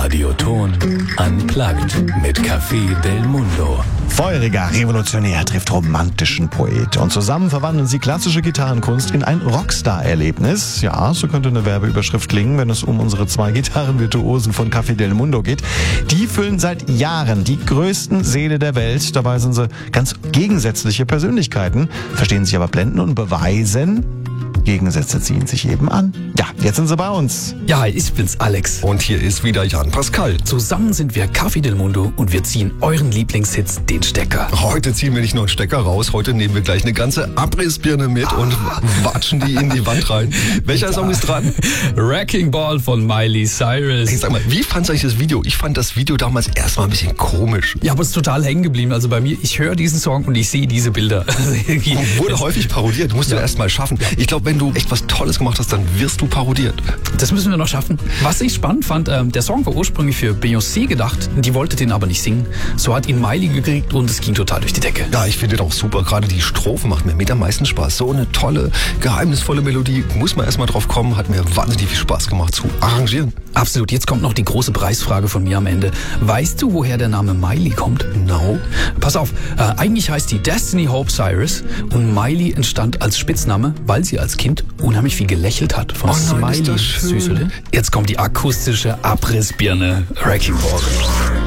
Radioton Unplugged mit Café del Mundo. Feuriger Revolutionär trifft romantischen Poet. Und zusammen verwandeln sie klassische Gitarrenkunst in ein Rockstar-Erlebnis. Ja, so könnte eine Werbeüberschrift klingen, wenn es um unsere 2 Gitarrenvirtuosen von Café del Mundo geht. Die füllen seit Jahren die größten Säle der Welt. Dabei sind sie ganz gegensätzliche Persönlichkeiten, verstehen sich aber blenden und beweisen, Gegensätze ziehen sich eben an. Ja, jetzt sind sie bei uns. Ja, ich bin's, Alex. Und hier ist wieder Jan Pascal. Zusammen sind wir Café del Mundo und wir ziehen euren Lieblingshits den Stecker. Heute ziehen wir nicht nur einen Stecker raus, heute nehmen wir gleich eine ganze Abrissbirne mit und watschen die in die Wand rein. Welcher Song ist dran? Wrecking Ball von Miley Cyrus. Hey, sag mal, wie fandst du eigentlich das Video? Ich fand das Video damals erstmal ein bisschen komisch. Ja, aber es ist total hängen geblieben. Also bei mir, ich höre diesen Song und ich sehe diese Bilder. Wurde häufig parodiert, musst du erst mal schaffen. Ich glaube, wenn du echt was Tolles gemacht hast, dann wirst du parodiert. Das müssen wir noch schaffen. Was ich spannend fand, der Song war ursprünglich für Beyoncé gedacht, die wollte den aber nicht singen. So hat ihn Miley gekriegt und es ging total durch die Decke. Ja, ich finde den auch super. Gerade die Strophen macht mir mit am meisten Spaß. So eine tolle, geheimnisvolle Melodie. Muss man erst mal drauf kommen. Hat mir wahnsinnig viel Spaß gemacht zu arrangieren. Absolut. Jetzt kommt noch die große Preisfrage von mir am Ende. Weißt du, woher der Name Miley kommt? No. Pass auf, eigentlich heißt die Destiny Hope Cyrus und Miley entstand als Spitzname, weil sie als Kind unheimlich viel gelächelt hat. Von Smiley. Süß, oder? Jetzt kommt die akustische Abrissbirne Wrecking Ball.